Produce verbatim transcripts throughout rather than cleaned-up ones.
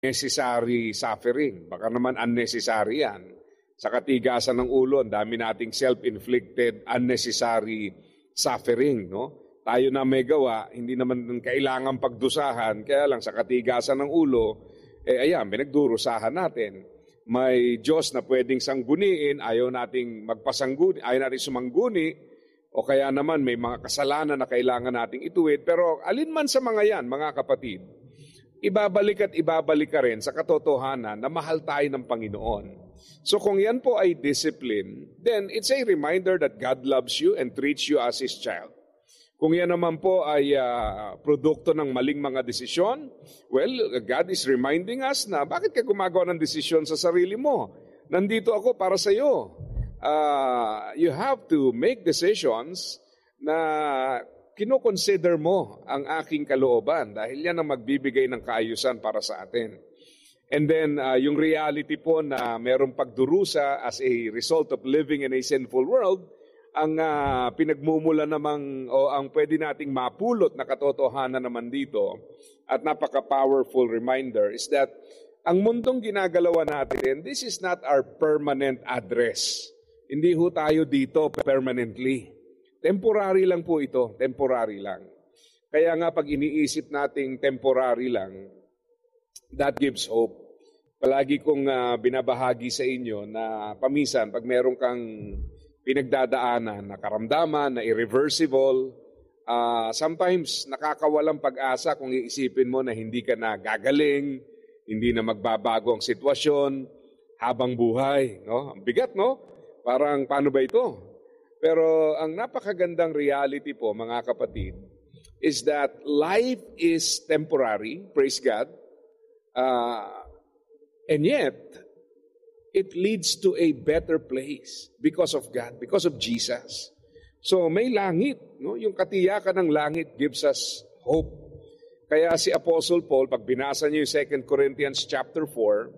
necessary suffering. Baka naman unnecessary yan. Sa katigasan ng ulo, ang dami nating self-inflicted, unnecessary suffering, no? Tayo na may gawa, hindi naman kailangan pagdusahan, kaya lang sa katigasan ng ulo, eh ayan, pinagdurusahan natin. May Diyos na pwedeng sangguniin, ayaw nating magpasangguni, ayaw nating sumangguni, o kaya naman may mga kasalanan na kailangan nating ituwid. Pero alinman sa mga yan, mga kapatid, ibabalik at ibabalik ka rin sa katotohanan na mahal tayo ng Panginoon. So kung yan po ay discipline, then it's a reminder that God loves you and treats you as His child. Kung yan naman po ay uh, produkto ng maling mga desisyon, well, God is reminding us na bakit ka gumagawa ng desisyon sa sarili mo? Nandito ako para sa iyo. Uh, you have to make decisions na kinoconsider mo ang aking kalooban dahil yan ang magbibigay ng kaayusan para sa atin. And then, uh, yung reality po na mayroong pagdurusa as a result of living in a sinful world, ang uh, pinagmumula namang o ang pwede nating mapulot na katotohanan naman dito at napaka-powerful reminder is that ang mundong ginagalawan natin, this is not our permanent address. Hindi ho tayo dito permanently. Temporary lang po ito, temporary lang. Kaya nga pag iniisip nating temporary lang, that gives hope. Palagi kong uh, binabahagi sa inyo na paminsan pag meron kang pinagdadaanan na karamdaman, na irreversible, uh, sometimes nakakawalang pag-asa kung iisipin mo na hindi ka na gagaling, hindi na magbabago ang sitwasyon habang buhay. No? Ang bigat, no? Parang paano ba ito? Pero ang napakagandang reality po, mga kapatid, is that life is temporary, praise God, uh, and yet, it leads to a better place because of God, because of Jesus. So may langit, no? Yung katiyakan ng langit gives us hope. Kaya si Apostle Paul, pag binasa niyo yung Second Corinthians chapter four,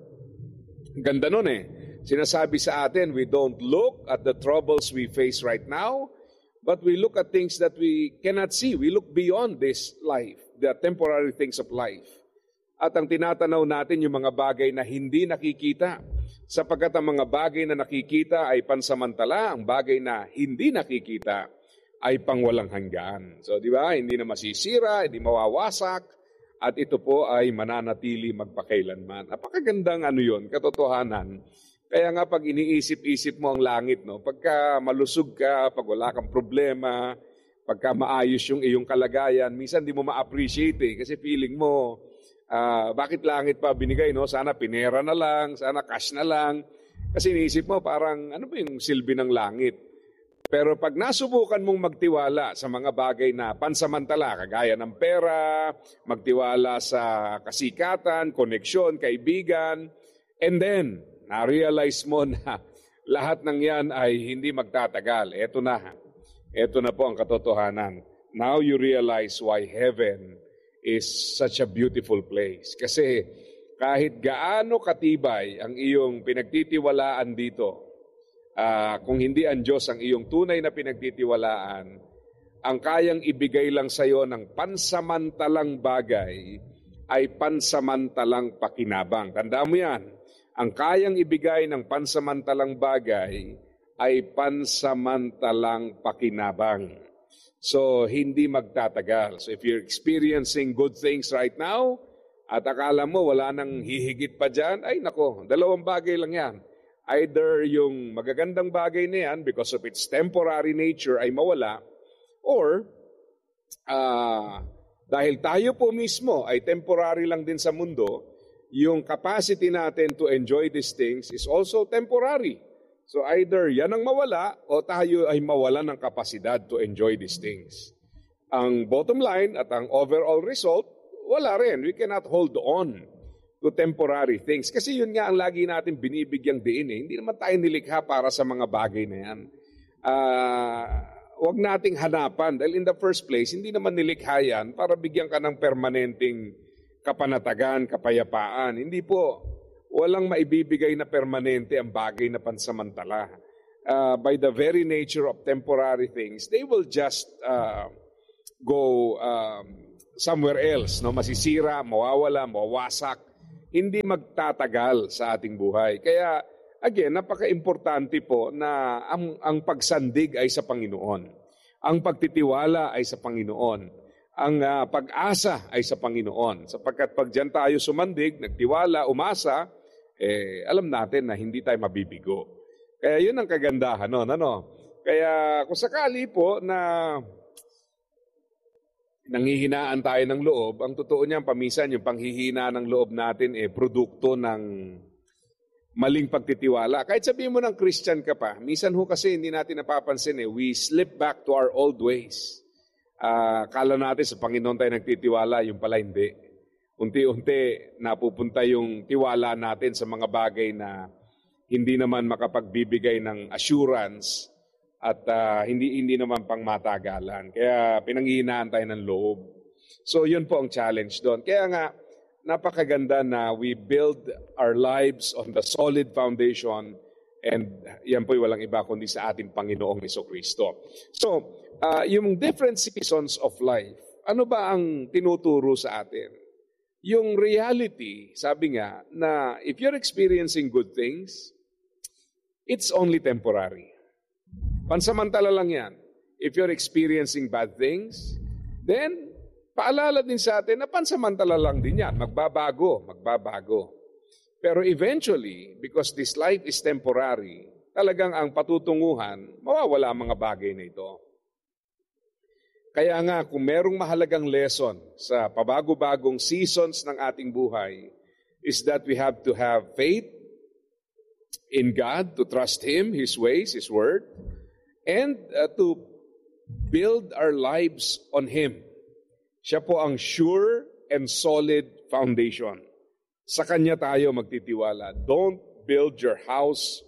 ganda nun eh. Sinasabi sa atin, we don't look at the troubles we face right now, but we look at things that we cannot see. We look beyond this life, the temporary things of life. At ang tinatanaw natin yung mga bagay na hindi nakikita. Sapagkat ang mga bagay na nakikita ay pansamantala, ang bagay na hindi nakikita ay pangwalang hanggan. So, di ba? Hindi na masisira, hindi mawawasak, at ito po ay mananatili magpakailanman. Napakagandang ano yun, katotohanan. Kaya nga pag iniisip-isip mo ang langit, no, pagka malusog ka, pag wala kang problema, pagka maayos yung iyong kalagayan, minsan di mo ma-appreciate eh, kasi feeling mo, Uh, bakit langit pa binigay, no? Sana pinera na lang, sana cash na lang. Kasi iniisip mo parang ano ba yung silbi ng langit? Pero pag nasubukan mong magtiwala sa mga bagay na pansamantala, kagaya ng pera, magtiwala sa kasikatan, koneksyon, kaibigan, and then na-realize mo na lahat ng yan ay hindi magtatagal. Eto na. Eto na po ang katotohanan. Now you realize why heaven is such a beautiful place. Kasi kahit gaano katibay ang iyong pinagtitiwalaan dito, uh, kung hindi ang Diyos ang iyong tunay na pinagtitiwalaan, ang kayang ibigay lang sa iyo ng pansamantalang bagay ay pansamantalang pakinabang. Tandaan mo yan. Ang kayang ibigay ng pansamantalang bagay ay pansamantalang pakinabang. So, hindi magtatagal. So, if you're experiencing good things right now, at akala mo wala nang hihigit pa dyan, ay nako, dalawang bagay lang yan. Either yung magagandang bagay na yan, because of its temporary nature, ay mawala, or, uh, dahil tayo po mismo ay temporary lang din sa mundo, yung capacity natin to enjoy these things is also temporary. So either yan ang mawala o tayo ay mawala ng kapasidad to enjoy these things. Ang bottom line at ang overall result, wala rin. We cannot hold on to temporary things. Kasi yun nga ang lagi natin binibigyang diin eh. Hindi naman tayo nilikha para sa mga bagay na yan. Uh, wag nating hanapan. Dahil in the first place, hindi naman nilikha yan para bigyan ka ng permanenteng kapanatagan, kapayapaan. Hindi po. Walang maibibigay na permanente ang bagay na pansamantala. Uh, by the very nature of temporary things, they will just uh, go um, somewhere else. No? Masisira, mawawala, mawawasak. hindi magtatagal sa ating buhay. Kaya, again, napaka-importante po na ang, ang pagsandig ay sa Panginoon. Ang pagtitiwala ay sa Panginoon. Ang uh, pag-asa ay sa Panginoon. Sapagkat pag dyan tayo sumandig, nagtiwala, umasa, eh, alam natin na hindi tayo mabibigo. Kaya yun ang kagandahan, no? Ano? Kaya kung sakali po na nanghihinaan tayo ng loob, ang totoo niyan, paminsan yung panghihina ng loob natin eh produkto ng maling pagtitiwala. Kahit sabihin mo ng Christian ka pa, minsan ho kasi hindi natin napapansin eh, we slip back to our old ways. Uh, kala natin sa Panginoon tayo nagtitiwala, yung pala hindi. Unti-unti napupunta yung tiwala natin sa mga bagay na hindi naman makapagbibigay ng assurance at uh, hindi hindi naman pang matagalan. Kaya pinanghihinaan tayo ng loob. So yun po ang challenge doon. Kaya nga, napakaganda na we build our lives on the solid foundation and yan po'y walang iba kundi sa ating Panginoong Jesucristo. So, uh, yung different seasons of life, ano ba ang tinuturo sa atin? Yung reality, sabi nga, na if you're experiencing good things, it's only temporary. Pansamantala lang yan. If you're experiencing bad things, then paalala din sa atin na pansamantala lang din yan. Magbabago, magbabago. Pero eventually, because this life is temporary, talagang ang patutunguhan, mawawala ang mga bagay na ito. Kaya nga, kung merong mahalagang lesson sa pabago-bagong seasons ng ating buhay, is that we have to have faith in God, to trust Him, His ways, His word, and uh, to build our lives on Him. Siya po ang sure and solid foundation. Sa Kanya tayo magtitiwala. Don't build your house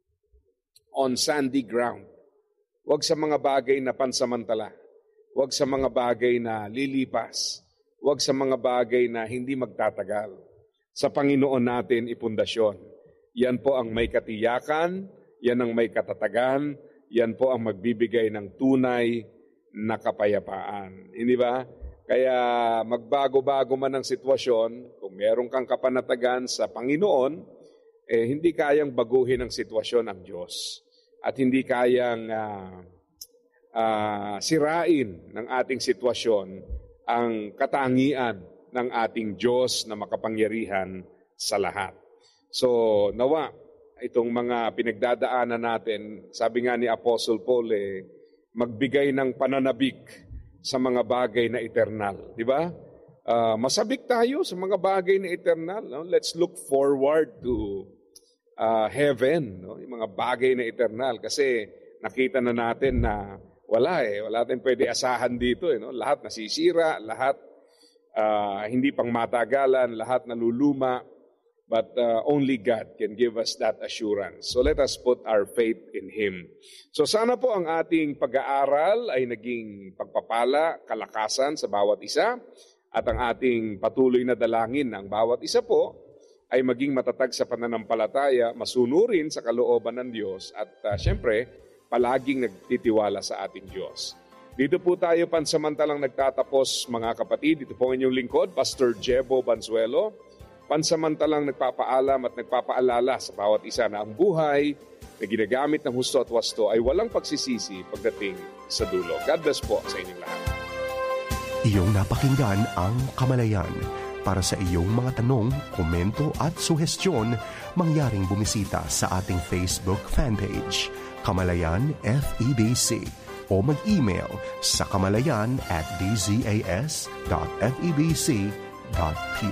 on sandy ground. Huwag sa mga bagay na pansamantala. Huwag sa mga bagay na lilipas. Huwag sa mga bagay na hindi magtatagal. Sa Panginoon natin ipundasyon. Yan po ang may katiyakan, yan ang may katatagan, yan po ang magbibigay ng tunay na kapayapaan. Hindi ba? Kaya magbago-bago man ang sitwasyon, kung meron kang kapanatagan sa Panginoon, eh, hindi kayang baguhin ang sitwasyon ang Diyos. At hindi kayang uh, uh, sirain ng ating sitwasyon ang katangian ng ating Diyos na makapangyarihan sa lahat. So, nawa, itong mga pinagdadaanan natin, sabi nga ni Apostle Paul, eh, magbigay ng pananabik sa mga bagay na eternal. Di ba? Uh, masabik tayo sa mga bagay na eternal. No? Let's look forward to uh, heaven. No? Yung mga bagay na eternal. Kasi nakita na natin na wala eh. Wala tayong pwede asahan dito. Eh, no? Lahat nasisira, lahat uh, hindi pang matagalan, lahat naluluma. But uh, only God can give us that assurance. So let us put our faith in Him. So sana po ang ating pag-aaral ay naging pagpapala, kalakasan sa bawat isa. At ang ating patuloy na dalangin ng bawat isa po ay maging matatag sa pananampalataya, masunurin sa kalooban ng Diyos. At uh, syempre, palaging nagtitiwala sa ating Diyos. Dito po tayo pansamantalang nagtatapos mga kapatid. Ito po ang inyong lingkod, Pastor Jebo Banzuelo. Pansamantalang nagpapaalam at nagpapaalala sa bawat isa na ang buhay na ginagamit ng husto at wasto ay walang pagsisisi pagdating sa dulo. God bless po sa inyong lahat. Iyong napakinggan ang Kamalayan. Para sa iyong mga tanong, komento at suhestyon, mangyaring bumisita sa ating Facebook fanpage, Kamalayan F E B C, o mag-email sa kamalayan at d z a s dot f e b c dot p